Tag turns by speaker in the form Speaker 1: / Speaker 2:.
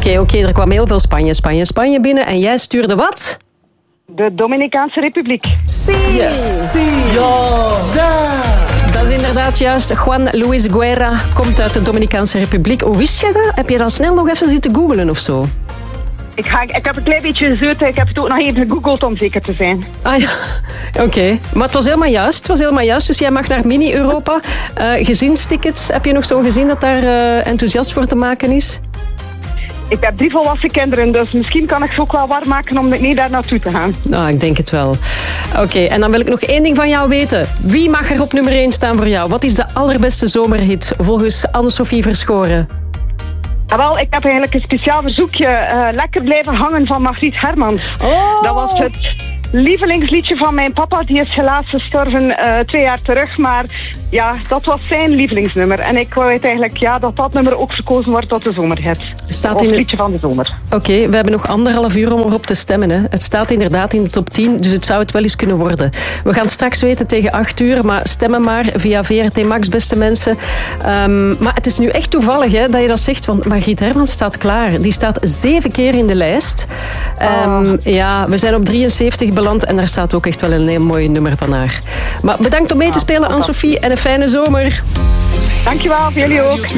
Speaker 1: Oké, er kwam heel veel Spanje binnen. En jij stuurde wat?
Speaker 2: De Dominicaanse Republiek.
Speaker 1: Yes. Dat is inderdaad juist. Juan Luis Guerra komt uit de Dominicaanse Republiek. Hoe wist je dat? Heb je dat snel nog even zitten googlen of zo?
Speaker 2: Ik heb een klein beetje gezeurd. Ik heb het ook nog even gegoogeld om zeker te zijn.
Speaker 1: Ah ja, oké. Maar het was helemaal juist. Dus jij mag naar Mini-Europa. Gezinstickets, heb je nog zo'n gezin dat daar enthousiast voor te maken is?
Speaker 2: Ik heb 3 volwassen kinderen, dus misschien kan ik ze ook wel warm maken om niet daar naartoe te gaan.
Speaker 1: Nou, ik denk het wel. Oké, en dan wil ik nog 1 ding van jou weten. Wie mag er op nummer 1 staan voor jou? Wat is de allerbeste zomerhit volgens Anne-Sophie Verschoren?
Speaker 2: Wel, ik heb eigenlijk een speciaal verzoekje. Lekker blijven hangen van Margriet Hermans.
Speaker 1: Oh.
Speaker 2: Dat was het lievelingsliedje van mijn papa. Die is helaas gestorven 2 jaar terug. Maar ja, dat was zijn lievelingsnummer. En ik wou eigenlijk dat nummer ook verkozen wordt tot de zomerhit. Of het liedje van de zomer.
Speaker 1: Oké, we hebben nog 1,5 uur om erop te stemmen. Hè. Het staat inderdaad in de top 10, dus het zou het wel eens kunnen worden. We gaan straks weten tegen 8 uur, maar stemmen maar via VRT Max, beste mensen. Maar het is nu echt toevallig hè, dat je dat zegt, want Margriet Hermans staat klaar. Die staat 7 keer in de lijst. Ja, we zijn op 73 beland en daar staat ook echt wel een heel mooi nummer van haar. Maar bedankt om mee te spelen, Anne-Sophie, en een fijne zomer.
Speaker 2: Dankjewel, voor jullie ook.